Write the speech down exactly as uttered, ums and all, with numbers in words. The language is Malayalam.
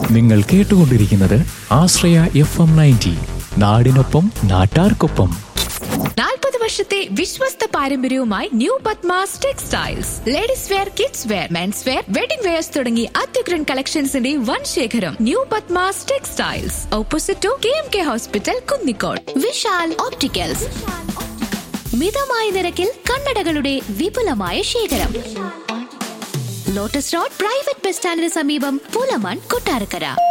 നിങ്ങൾ കേട്ടുകൊണ്ടിരിക്കുന്നത് ആശ്രയ എഫ് എം നയൻറ്റി, നാടിനൊപ്പം നാട്ടാർക്കൊപ്പം. നാൽപ്പത് വർഷത്തെ വിശ്വസ്ത പാരമ്പര്യവുമായി new Padmas textiles. Ladies wear, kids wear, men's wear, wedding wears തുടങ്ങി അത്യുഗ്രൻ കളക്ഷൻസിന്റെ വൻ ശേഖരം. New Padmas textiles, opposite to K M K hospital, Kunnicode. Vishal opticals, മിതമായ നിരക്കിൽ കണ്ണടകളുടെ വിപുലമായ ശേഖരം. ലോട്ടസ് റോഡ് പ്രൈവറ്റ് ബസ് സ്റ്റാൻഡിന് സമീപം, പുലമൺ, കൊട്ടാരക്കര.